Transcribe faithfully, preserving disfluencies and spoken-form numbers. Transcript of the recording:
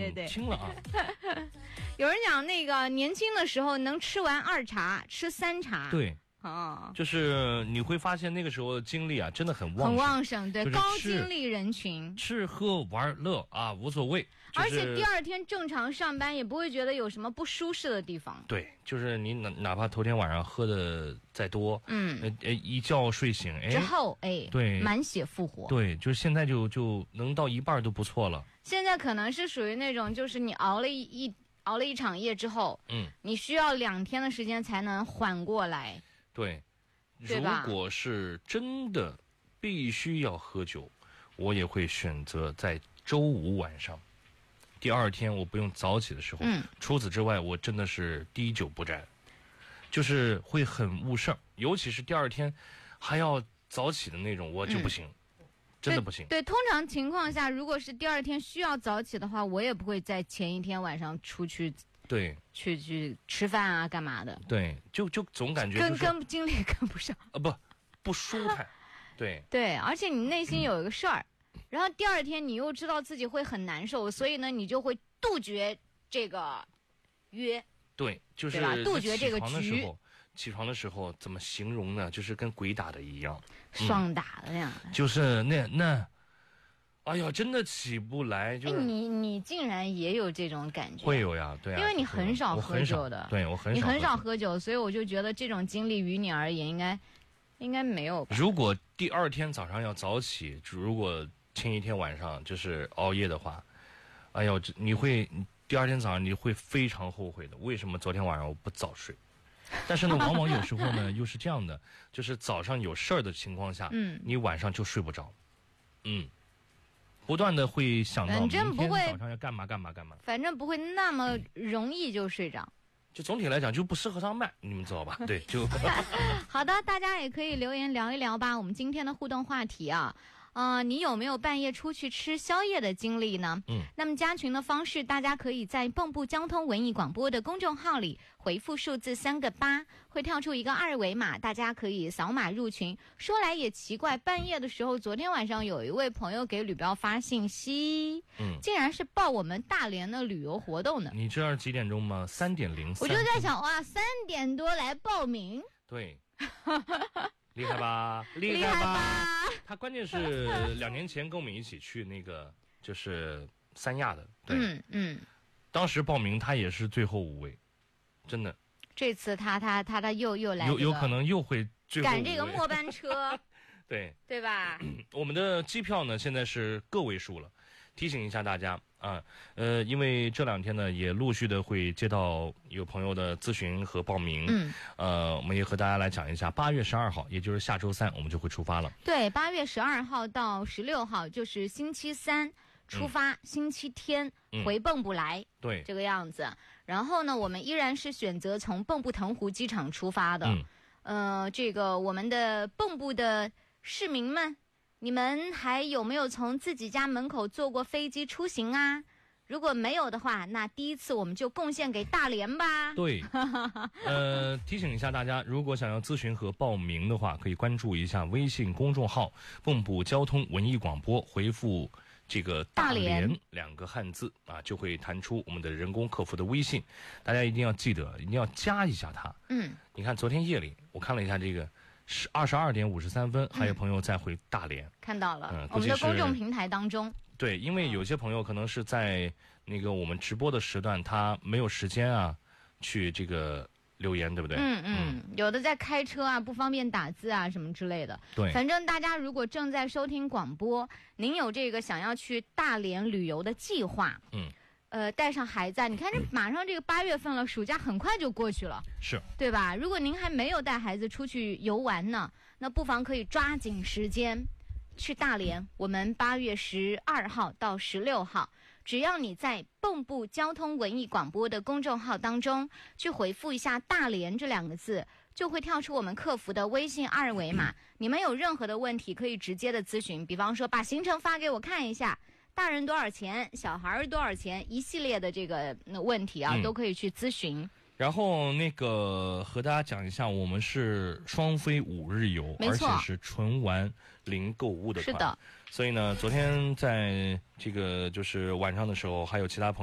对对， 轻了啊。 有人讲那个年轻的时候能吃完二茶，吃三茶。 对。 哦， 就是你会发现那个时候精力啊真的很旺盛， 很旺盛，对， 就是、 高精力人群， 吃喝玩乐啊无所谓、就是， 而且第二天正常上班也不会觉得有什么不舒适的地方。 对，就是你哪哪怕头天晚上喝的再多， 嗯， 呃一觉睡醒，哎， 之后哎， 对， 满血复活， 对，就是现在就就能到一半都不错了。 现在可能是属于那种，就是你熬了一一熬了一场夜之后， 嗯， 你需要两天的时间才能缓过来。 对。如果是真的必须要喝酒，我也会选择在周五晚上，第二天我不用早起的时候。 嗯， 除此之外，我真的是滴酒不沾，就是会很误事儿，尤其是第二天还要早起的那种，我就不行，嗯、真的不行。 对，对，通常情况下，如果是第二天需要早起的话，我也不会在前一天晚上出去。 对， 去去吃饭啊，干嘛的？ 对，就就总感觉、 就是、跟跟精力跟不上啊，不不舒坦。对对，而且你内心有一个事儿、嗯，然后第二天你又知道自己会很难受，所以呢，你就会杜绝这个约。 对，就是杜绝这个局。 起床的时候怎么形容呢？就是跟鬼打的一样， 双打的那样、 嗯。就是那那。哎呀，真的起不来，就是你你竟然也有这种感觉？ 会有呀，对啊， 因为你很少喝酒的， 对我很少， 你很少喝酒，所以我就觉得这种经历于你而言应该应该没有吧。 如果第二天早上要早起，如果前一天晚上就是熬夜的话，哎呦，你会第二天早上你会非常后悔的。为什么昨天晚上我不早睡？但是呢，往往有时候呢又是这样的，就是早上有事儿的情况下，嗯，你晚上就睡不着，嗯。不断的会想到明天早上要干嘛干嘛干嘛， 反正不会那么容易就睡着。 嗯、就总体来讲就不适合上麦，你们知道吧？对，就好的，大家也可以留言聊一聊吧。我们今天的互动话题啊。呃，你有没有半夜出去吃宵夜的经历呢？嗯，那么加群的方式，大家可以在蚌埠交通文艺广播的公众号里回复数字三个八，会跳出一个二维码，大家可以扫码入群。说来也奇怪，半夜的时候，昨天晚上有一位朋友给吕标发信息，嗯，竟然是报我们大连的旅游活动的。 你知道几点钟吗？三点零三。 我就在想，哇，三点多来报名， 对。厉害吧，厉害吧！他关键是两年前跟我们一起去那个就是三亚的，对， 嗯嗯， 当时报名他也是最后五位，真的。 这次他他他他又又来、 这个，有有可能又会最后赶这个末班车， 对对吧？ 我们的机票呢现在是个位数了，提醒一下大家。啊，呃，因为这两天呢，也陆续的会接到有朋友的咨询和报名，嗯，呃，我们也和大家来讲一下，八月十二号，也就是下周三，我们就会出发了。 对，八月十二号到十六号，就是星期三出发，嗯、星期天回蚌埠来，嗯、 对， 这个样子。然后呢，我们依然是选择从蚌埠腾湖机场出发的。嗯，呃，这个我们的蚌埠的市民们。你们还有没有从自己家门口坐过飞机出行啊？如果没有的话，那第一次我们就贡献给大连吧。 对，呃，提醒一下大家，如果想要咨询和报名的话，可以关注一下微信公众号“蚌埠交通文艺广播”，回复这个“大连”两个汉字啊，就会弹出我们的人工客服的微信。大家一定要记得，一定要加一下它。嗯，你看昨天夜里我看了一下这个。是二十二点五十三分，还有朋友在回大连， 嗯、看到了、 嗯， 我们的公众平台当中。 对，因为有些朋友可能是在那个我们直播的时段，他没有时间啊，去这个留言，对不对？ 嗯嗯，嗯有的在开车啊，不方便打字啊，什么之类的。 对， 反正大家如果正在收听广播，您有这个想要去大连旅游的计划，嗯。呃，带上孩子，你看这马上这个八月份了，暑假很快就过去了， 是， 对吧？如果您还没有带孩子出去游玩呢，那不妨可以抓紧时间去大连。我们八月十二号到十六号，只要你在蚌埠交通文艺广播的公众号当中去回复一下“大连”这两个字，就会跳出我们客服的微信二维码。你们有任何的问题可以直接的咨询，比方说把行程发给我看一下。大人多少钱，小孩多少钱，一系列的这个问题啊、嗯，都可以去咨询。 然后那个和大家讲一下，我们是双飞五日游，而且是纯玩零购物的团。 是的。 所以呢，昨天在这个就是晚上的时候，还有其他朋友。